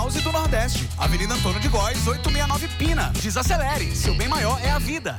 House do Nordeste. Avenida Antônio de Góes, 869 Pina. Desacelere, seu bem maior é a vida.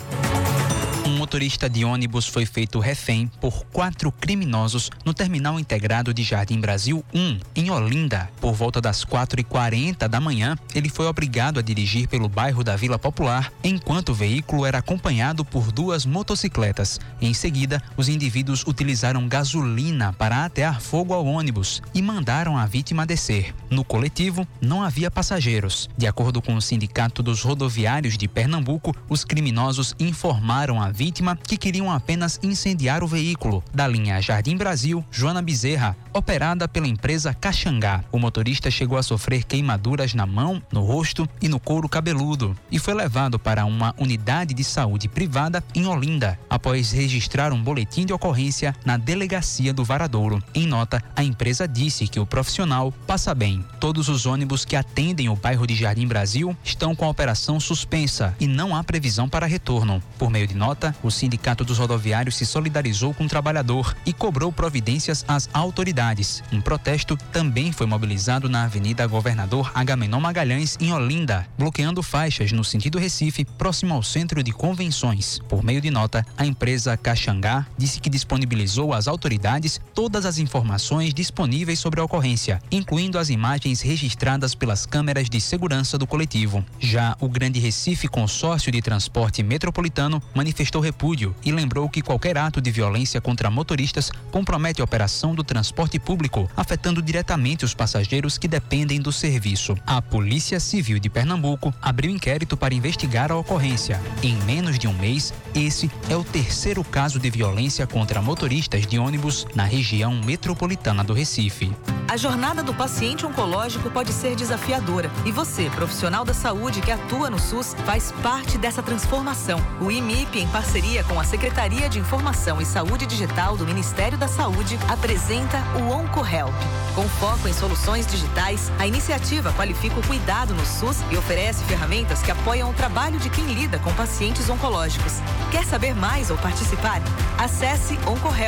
Um motorista de ônibus foi feito refém por 4 criminosos no Terminal Integrado de Jardim Brasil 1, em Olinda. Por volta das 4h40 da manhã, ele foi obrigado a dirigir pelo bairro da Vila Popular, enquanto o veículo era acompanhado por 2 motocicletas. Em seguida, os indivíduos utilizaram gasolina para atear fogo ao ônibus e mandaram a vítima descer. No coletivo, não havia passageiros. De acordo com o Sindicato dos Rodoviários de Pernambuco, os criminosos informaram a vítima que queriam apenas incendiar o veículo da linha Jardim Brasil, Joana Bezerra, operada pela empresa Caxangá. O motorista chegou a sofrer queimaduras na mão, no rosto e no couro cabeludo e foi levado para uma unidade de saúde privada em Olinda, após registrar um boletim de ocorrência na delegacia do Varadouro. Em nota, a empresa disse que o profissional passa bem. Todos os ônibus que atendem o bairro de Jardim Brasil estão com a operação suspensa e não há previsão para retorno. Por meio de nota, o Sindicato dos Rodoviários se solidarizou com o trabalhador e cobrou providências às autoridades. Um protesto também foi mobilizado na Avenida Governador Agamenon Magalhães, em Olinda, bloqueando faixas no sentido Recife, próximo ao Centro de Convenções. Por meio de nota, a empresa Caxangá disse que disponibilizou às autoridades todas as informações disponíveis sobre a ocorrência, incluindo as imagens registradas pelas câmeras de segurança do coletivo. Já o Grande Recife Consórcio de Transporte Metropolitano manifestou repúdio e lembrou que qualquer ato de violência contra motoristas compromete a operação do transporte público, afetando diretamente os passageiros que dependem do serviço. A Polícia Civil de Pernambuco abriu inquérito para investigar a ocorrência. Em menos de um mês, esse é o 3º caso de violência contra motoristas de ônibus na região metropolitana do Recife. A jornada do paciente oncológico pode ser desafiadora e você, profissional da saúde que atua no SUS, faz parte dessa transformação. O IMIP, em parceria com a Secretaria de Informação e Saúde Digital do Ministério da Saúde, apresenta o OncoHelp. Com foco em soluções digitais, a iniciativa qualifica o cuidado no SUS e oferece ferramentas que apoiam o trabalho de quem lida com pacientes oncológicos. Quer saber mais ou participar? Acesse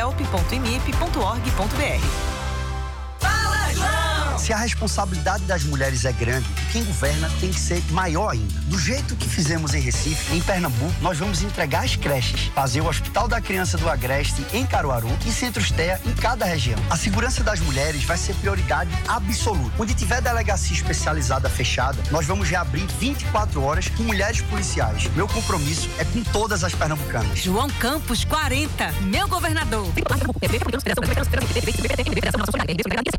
oncohelp.imip.org.br. Se a responsabilidade das mulheres é grande, quem governa tem que ser maior ainda. Do jeito que fizemos em Recife, em Pernambuco, nós vamos entregar as creches, fazer o Hospital da Criança do Agreste em Caruaru e Centros TEA em cada região. A segurança das mulheres vai ser prioridade absoluta. Onde tiver delegacia especializada fechada, nós vamos reabrir 24 horas com mulheres policiais. Meu compromisso é com todas as pernambucanas. João Campos, 40, meu governador.